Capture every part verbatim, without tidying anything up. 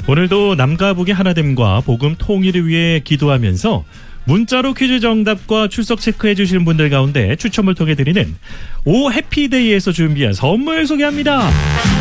오늘도 남과 북의 하나됨과 복음 통일을 위해 기도하면서 문자로 퀴즈 정답과 출석 체크해 주시는 분들 가운데 추첨을 통해 드리는 오 해피데이에서 준비한 선물 소개합니다.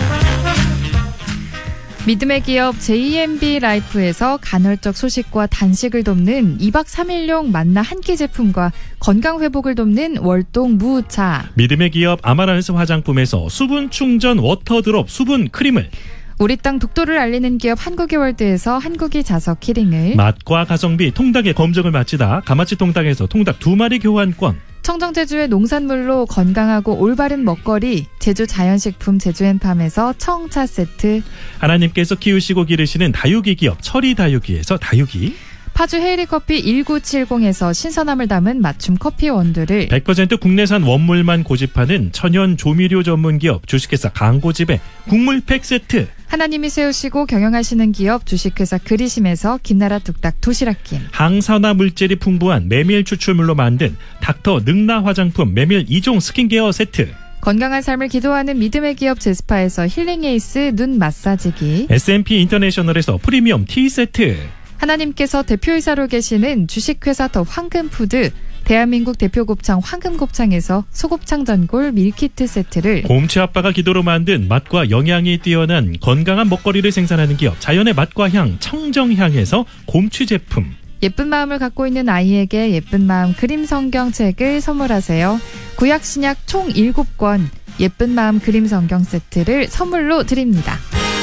믿음의 기업 제이엠비 라이프에서 간헐적 소식과 단식을 돕는 이 박 삼 일용 만나 한 끼 제품과 건강 회복을 돕는 월동 무차. 믿음의 기업 아마란스 화장품에서 수분 충전 워터드롭 수분 크림을, 우리 땅 독도를 알리는 기업 한국이 월드에서 한국이 자석 키링을, 맛과 가성비 통닭의 검증을 마치다 가마치 통닭에서 통닭 두 마리 교환권, 청정 제주의 농산물로 건강하고 올바른 먹거리 제주 자연식품 제주앤팜에서 청차 세트, 하나님께서 키우시고 기르시는 다육이 기업 철이 다육이에서 다육이, 파주 헤이리 커피 천구백칠십에서 신선함을 담은 맞춤 커피 원두를, 백 퍼센트 국내산 원물만 고집하는 천연 조미료 전문 기업 주식회사 강고집의 국물팩 세트, 하나님이 세우시고 경영하시는 기업 주식회사 그리심에서 김나라 뚝딱 도시락김, 항산화 물질이 풍부한 메밀 추출물로 만든 닥터 능라 화장품 메밀 이 종 스킨케어 세트, 건강한 삶을 기도하는 믿음의 기업 제스파에서 힐링 에이스 눈 마사지기, 에스엠피 인터내셔널에서 프리미엄 티 세트, 하나님께서 대표이사로 계시는 주식회사 더 황금푸드 대한민국 대표 곱창 황금곱창에서 소곱창 전골 밀키트 세트를, 곰치 아빠가 기도로 만든 맛과 영양이 뛰어난 건강한 먹거리를 생산하는 기업 자연의 맛과 향 청정향에서 곰취 제품, 예쁜 마음을 갖고 있는 아이에게 예쁜 마음 그림 성경책을 선물하세요. 구약 신약 총 일곱 권 예쁜 마음 그림 성경 세트를 선물로 드립니다.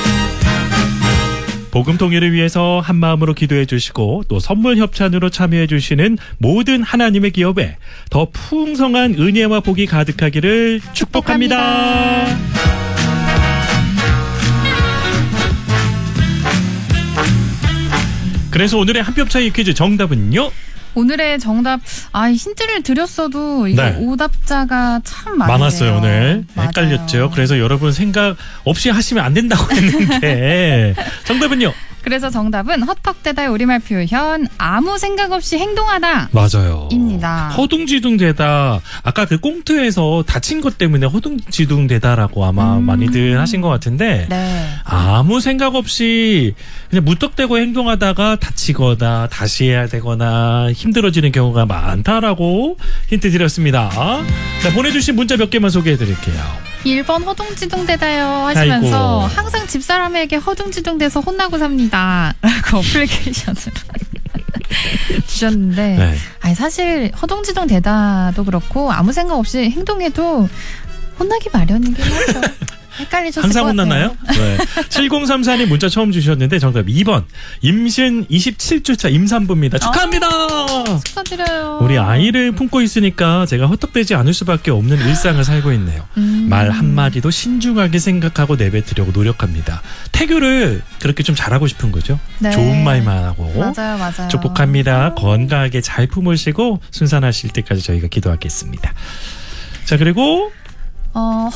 복음 통일을 위해서 한 마음으로 기도해 주시고 또 선물 협찬으로 참여해 주시는 모든 하나님의 기업에 더 풍성한 은혜와 복이 가득하기를 축복합니다. 축복합니다. 그래서 오늘의 한 뼘 차이 퀴즈 정답은요? 오늘의 정답, 아, 힌트를 드렸어도 이게 네. 오답자가 참 많네요. 많았어요, 오늘. 맞아요. 헷갈렸죠. 그래서 여러분 생각 없이 하시면 안 된다고 했는데 정답은요? 그래서 정답은 헛떡대다의 우리말 표현 아무 생각 없이 행동하다. 맞아요. 입니다. 허둥지둥대다. 아까 그 꽁트에서 다친 것 때문에 허둥지둥대다라고 아마 음. 많이들 하신 것 같은데 네. 아무 아무 생각 없이 그냥 무턱대고 행동하다가 다치거나 다시 해야 되거나 힘들어지는 경우가 많다라고 힌트 드렸습니다. 자, 보내주신 문자 몇 개만 소개해드릴게요. 일 번 허둥지둥대다요 하시면서 아이고. 항상 집사람에게 허둥지둥대서 혼나고 삽니다. 라고 어플리케이션을 주셨는데 네. 아니 사실 허둥지둥대다도 그렇고 아무 생각 없이 행동해도 혼나기 마련이긴 하죠. 헷갈리셨을 항상 것 같아요. 혼났나요? 네. 칠공삼사 님 문자 처음 주셨는데 정답 이 번 임신 이십칠 주차 임산부입니다. 축하합니다. 아, 축하드려요. 우리 아이를 품고 있으니까 제가 헛떡대지 않을 수밖에 없는 일상을 살고 있네요. 음. 말 한마디도 신중하게 생각하고 내뱉으려고 노력합니다. 태교를 그렇게 좀 잘하고 싶은 거죠. 네. 좋은 말만 하고. 맞아요, 맞아요. 축복합니다. 건강하게 잘 품으시고 순산하실 때까지 저희가 기도하겠습니다. 자, 그리고 어,